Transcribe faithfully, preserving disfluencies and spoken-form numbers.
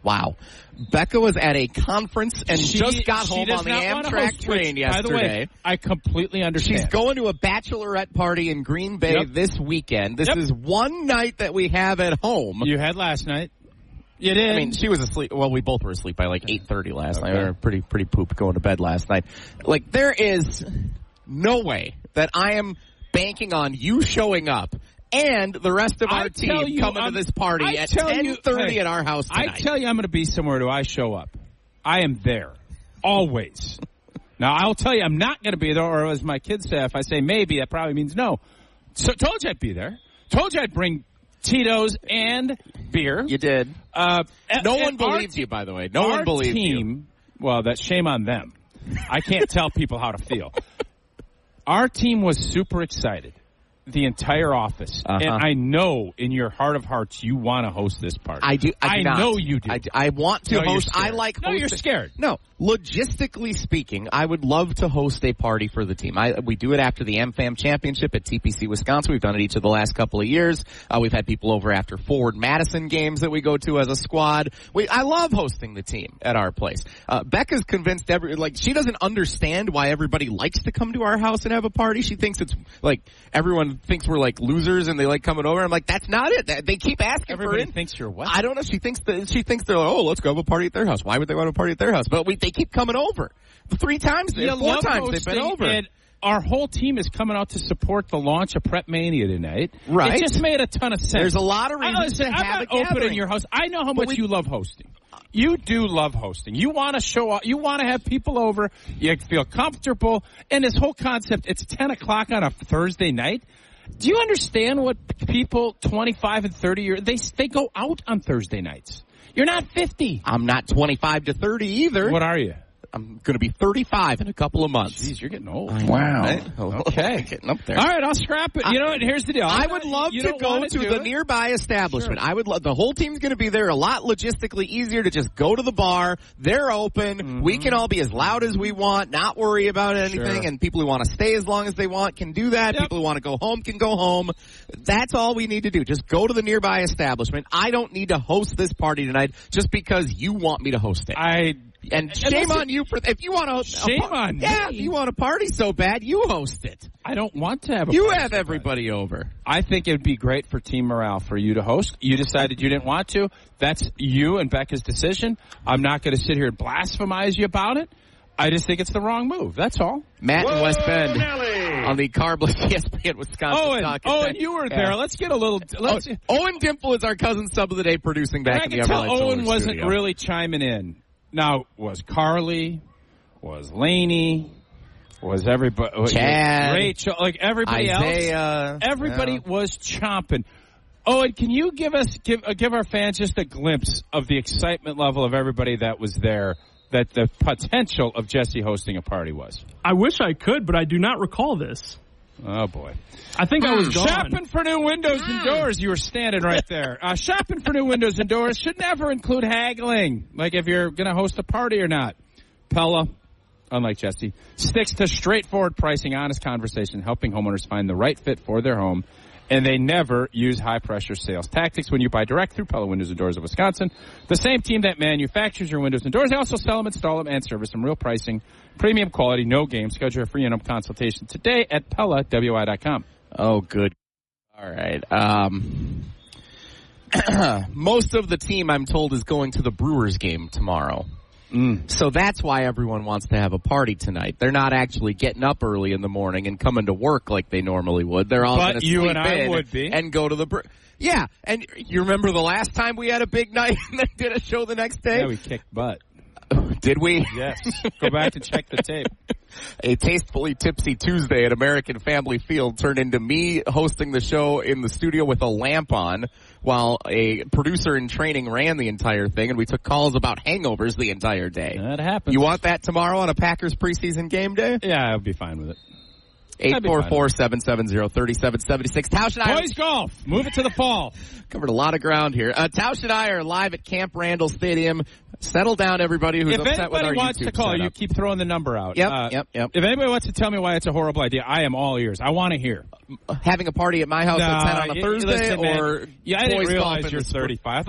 Wow. Becca was at a conference and she, just got home on the Amtrak train which, yesterday. By the way, I completely understand. She's going to a bachelorette party in Green Bay yep. this weekend. This yep. is one night that we have at home. You had last night. You did. I mean, she was asleep. Well, we both were asleep by like eight thirty last okay. night. We were pretty, pretty pooped going to bed last night. Like, there is no way that I am banking on you showing up and the rest of our I team you, coming I'm, to this party I at ten thirty hey, at our house tonight. I tell you I'm going to be somewhere. Do I show up? I am there. Always. Now, I'll tell you I'm not going to be there, or as my kids say, if I say maybe, that probably means no. So told you I'd be there. Told you I'd bring Tito's and beer. You did. Uh, no and, one and believed our, you, by the way. No our one believed team, you. Well, that's shame on them. I can't tell people how to feel. Our team was super excited. The entire office. Uh-huh. And I know in your heart of hearts you want to host this party. I do. I, do I not. know you do. I, do. I want to no, host. I like No, hosting. you're scared. No. Logistically speaking, I would love to host a party for the team. I, we do it after the M FAM championship at T P C Wisconsin. We've done it each of the last couple of years. Uh, we've had people over after Forward Madison games that we go to as a squad. We, I love hosting the team at our place. Uh, Becca's convinced every, like, she doesn't understand why everybody likes to come to our house and have a party. She thinks it's like, everyone thinks we're like losers and they like coming over. I'm like, that's not it. They keep asking Everybody for it. thinks you're what? I don't know. She thinks that, she thinks they're like, oh, let's go have a party at their house. Why would they want a party at their house? But we, they keep coming over. The three times, You four love times they've been over. And our whole team is coming out to support the launch of Prep Mania tonight. Right. It just made a ton of sense. There's a lot of reasons I, listen, to I'm have not a gathering. opening your house. I know how But much we, you love hosting. You do love hosting. You want to show up. You want to have people over. You feel comfortable. And this whole concept, it's ten o'clock on a Thursday night. Do you understand what people twenty-five and thirty years, they, they go out on Thursday nights. You're not fifty. I'm not twenty-five to thirty either. What are you? I'm going to be thirty-five in a couple of months. Jeez, you're getting old. Wow. Right? Okay. Getting up there. All right, I'll scrap it. You know what? Here's the deal. I would love you to go to the it? nearby establishment. Sure. I would love, the whole team's going to be there. A lot logistically easier to just go to the bar. They're open. Mm-hmm. We can all be as loud as we want, not worry about anything. Sure. And people who want to stay as long as they want can do that. Yep. People who want to go home can go home. That's all we need to do. Just go to the nearby establishment. I don't need to host this party tonight just because you want me to host it. I And shame listen, on you for if you want to. Shame a, on yeah, me. if you want a party so bad, you host it. I don't want to have a You party have so everybody bad. over. I think it would be great for team morale for you to host. You decided you didn't want to. That's you and Becca's decision. I'm not going to sit here and blasphemize you about it. I just think it's the wrong move. That's all. Matt in West Bend Nelly. on the Carbless E S P N Wisconsin. Owen, Talk Owen, you were yeah. there. Let's get a little. Let's, Oh, Owen Dimple is our cousin sub of the day, producing back I in the can tell Everlight Owen Solar wasn't studio. really chiming in. Now, was Carly, was Laney, was everybody, Chad, Rachel, like everybody Isaiah, else, everybody yeah. was chomping. Owen, can you give us give uh, give our fans just a glimpse of the excitement level of everybody that was there? That the potential of Jesse hosting a party was. I wish I could, but I do not recall this. Oh, boy. I think I was gone. Shopping for new windows and doors. You were standing right there. Uh, shopping for new windows and doors should never include haggling, like if you're going to host a party or not. Pella, unlike Jesse, sticks to straightforward pricing, honest conversation, helping homeowners find the right fit for their home. And they never use high-pressure sales tactics when you buy direct through Pella Windows and Doors of Wisconsin. The same team that manufactures your windows and doors. They also sell them, install them, and service them. Real pricing, premium quality, no game. Schedule a free in-home consultation today at Pella W I dot com. Oh, good. All right. Um, most of the team, I'm told, is going to the Brewers game tomorrow. Mm. So that's why everyone wants to have a party tonight. They're not actually getting up early in the morning and coming to work like they normally would. They're all going But to you sleep and I in would be. and go to the bre- Yeah, and you remember the last time we had a big night and then did a show the next day? Yeah, we kicked butt. Did we? Yes. Go back and check the tape. A tastefully tipsy Tuesday at American Family Field turned into me hosting the show in the studio with a lamp on while a producer in training ran the entire thing, and we took calls about hangovers the entire day. That happens. You want that tomorrow on a Packers preseason game day? Yeah, I'll be fine with it. eight four four, seven seven zero, three seven seven six. Tausch and I Boys golf. Move it to the fall. covered a lot of ground here. Uh, Tausch and I are live at Camp Randall Stadium. Settle down, everybody who's If upset with our anybody wants YouTube to call, setup. you keep throwing the number out. Yep, uh, yep, yep. If anybody wants to tell me why it's a horrible idea, I am all ears. I want to hear. Having a party at my house No, at ten on a you- Thursday, listen, man. or Yeah, I didn't boys golf realize in you're the spring? thirty-five. I